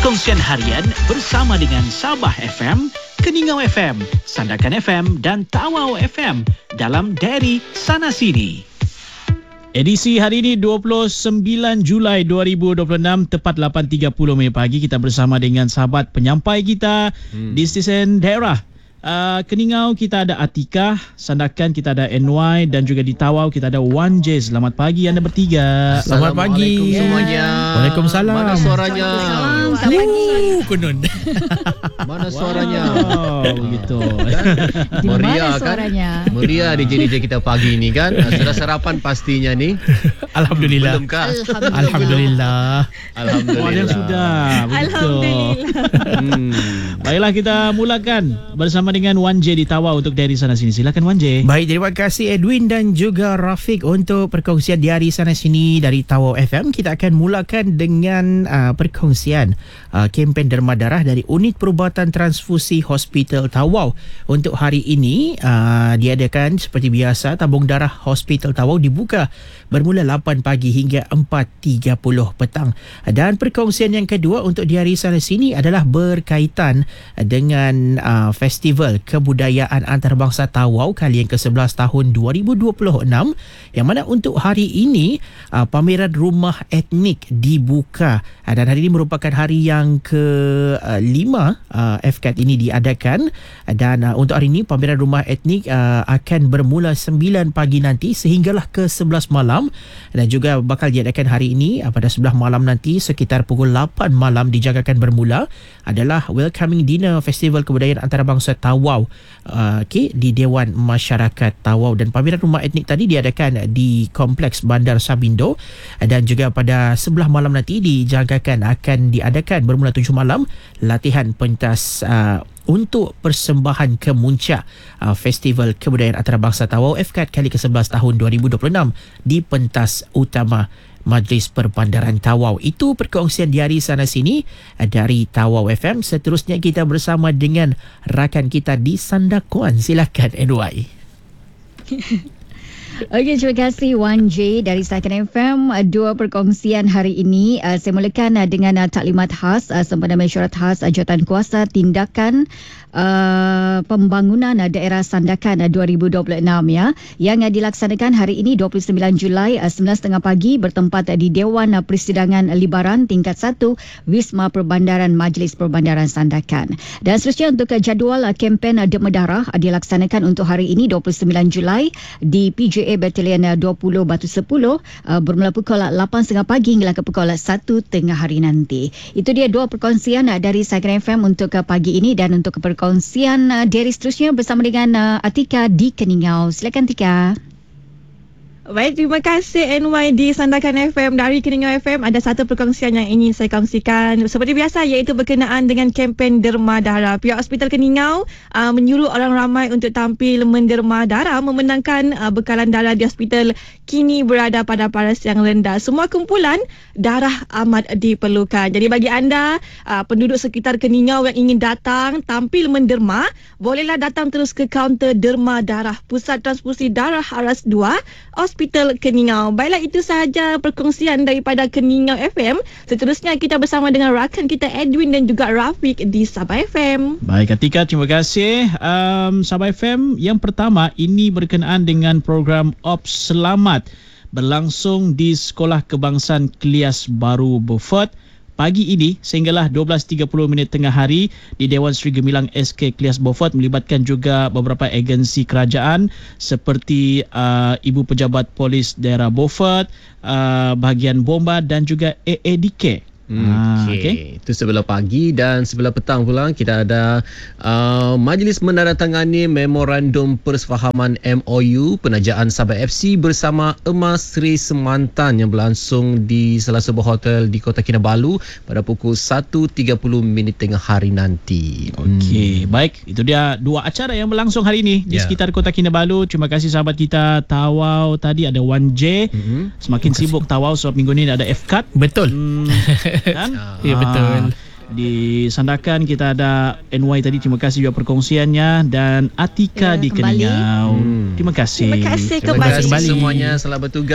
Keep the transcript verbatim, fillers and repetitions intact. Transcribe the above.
Perkongsian harian bersama dengan Sabah F M, Keningau F M, Sandakan F M dan Tawau F M dalam Diary Sana Sini. Edisi hari ini dua puluh sembilan Julai dua ribu dua puluh enam, tepat lapan tiga puluh minit pagi, kita bersama dengan sahabat penyampai kita hmm. di stesen daerah. Uh, Keningau kita ada Atika, Sandakan kita ada N Y dan juga di Tawau kita ada Wan J. Selamat pagi anda bertiga. Selamat pagi semuanya. Waalaikumsalam. Mana suaranya? Selamat pagi. Kunun. Mana suaranya? Oh, begitu. Meriah kan? Meriah di J D J kita pagi ni kan. Sudah sarapan pastinya ni. Alhamdulillah. Belum kah? Alhamdulillah. Alhamdulillah. Oh, yang sudah. Begitu. Alhamdulillah. Hmm. Baiklah, kita mulakan bersama dengan Wan J di Tawau untuk Diary Sana Sini. Silakan Wan J. Baik, terima kasih Edwin dan juga Rafiq untuk perkongsian Diary Sana Sini dari Tawau F M. Kita akan mulakan dengan uh, perkongsian uh, kempen derma darah dari Unit Perubatan Transfusi Hospital Tawau. Untuk hari ini uh, diadakan seperti biasa, tabung darah Hospital Tawau dibuka bermula lapan pagi hingga empat tiga puluh petang. Dan perkongsian yang kedua untuk Diary Sana Sini adalah berkaitan dengan uh, Festival Kebudayaan Antarabangsa Tawau kali yang ke sebelas tahun dua ribu dua puluh enam, yang mana untuk hari ini uh, pameran rumah etnik dibuka, uh, dan hari ini merupakan hari yang ke lima uh, F C A T ini diadakan, dan uh, untuk hari ini pameran rumah etnik uh, akan bermula sembilan pagi nanti sehinggalah ke sebelas malam, dan juga bakal diadakan hari ini uh, pada sebelah malam nanti sekitar pukul lapan malam dijangkakan bermula adalah Welcoming Dinner Festival Kebudayaan Antarabangsa Tawau uh, okay, di Dewan Masyarakat Tawau. Dan pameran rumah etnik tadi diadakan di Kompleks Bandar Sabindo, dan juga pada sebelah malam nanti dijangkakan akan diadakan bermula tujuh malam latihan pentas uh, untuk persembahan kemuncak uh, Festival Kebudayaan Antarabangsa Tawau F C A T kali ke sebelas tahun dua ribu dua puluh enam di pentas utama Majlis Perbandaran Tawau. Itu perkongsian Diary Sana Sini dari Tawau F M. Seterusnya kita bersama dengan rakan kita di Sandakan. Silakan N Y. Okey, terima kasih Wan J dari Sandakan F M. Dua perkongsian hari ini. Uh, saya mulakan uh, dengan uh, taklimat khas uh, Sempena Mesyuarat Khas uh, Jawatankuasa Tindakan Uh, Pembangunan uh, Daerah Sandakan uh, dua ribu dua puluh enam ya, yang uh, dilaksanakan hari ini dua puluh sembilan Julai uh, sembilan tiga puluh pagi bertempat uh, di Dewan uh, Persidangan Libaran tingkat satu Wisma Perbandaran Majlis Perbandaran Sandakan. Dan seterusnya untuk uh, jadual uh, kempen uh, derma darah uh, dilaksanakan untuk hari ini dua puluh sembilan Julai di P J A Batalion uh, dua puluh Batu sepuluh uh, bermula pukul uh, lapan tiga puluh pagi hingga ke pukul uh, satu tengah hari nanti. Itu dia dua perkongsian uh, dari Sandakan F M untuk uh, pagi ini. Dan untuk perkongsian Kongsian uh, Diary seterusnya bersama dengan uh, Atika di Keningau. Silakan Atika. Baik, terima kasih N Y di Sandakan F M. Dari Keningau F M ada satu perkongsian yang ingin saya kongsikan seperti biasa, iaitu berkenaan dengan kempen derma darah. Pihak Hospital Keningau uh, menyuruh orang ramai untuk tampil menderma darah memenangkan uh, bekalan darah di hospital kini berada pada paras yang rendah. Semua kumpulan darah amat diperlukan. Jadi bagi anda uh, penduduk sekitar Keningau yang ingin datang tampil menderma, bolehlah datang terus ke kaunter derma darah Pusat Transfusi Darah Aras dua Hospital Keningau. Baiklah, itu sahaja perkongsian daripada Keningau F M. Seterusnya kita bersama dengan rakan kita Edwin dan juga Rafiq di Sabah F M. Baik Atika, terima kasih. Um, Sabah F M yang pertama ini berkenaan dengan program Ops Selamat berlangsung di Sekolah Kebangsaan Klias Baru Beaufort pagi ini sehinggalah dua belas tiga puluh minit tengah hari di Dewan Seri Gemilang S K Klias Beaufort, melibatkan juga beberapa agensi kerajaan seperti uh, Ibu Pejabat Polis Daerah Beaufort, uh, bahagian Bomba dan juga A A D K. Hmm, ah, okay. okay. Itu sebelah pagi. Dan sebelah petang pula kita ada uh, majlis menandatangani memorandum persefahaman M O U penajaan Sabah F C bersama Emas Sri Semantan yang berlangsung di salah sebuah hotel di Kota Kinabalu pada pukul satu tiga puluh minit tengah hari nanti. Okey, hmm. baik, itu dia dua acara yang berlangsung hari ini di yeah. sekitar Kota Kinabalu. Terima kasih sahabat kita Tawau tadi ada Wan J. Mm-hmm. Semakin sibuk Tawau sebab minggu ni ada F C A T. Betul. Hmm. Kan? Ya, betul. Di Sandakan kita ada N Y tadi, terima kasih juga perkongsiannya, dan Atika ya, di Keningau. Hmm. Terima kasih. Terima kasih terima kembali. kasih semuanya, selamat bertugas.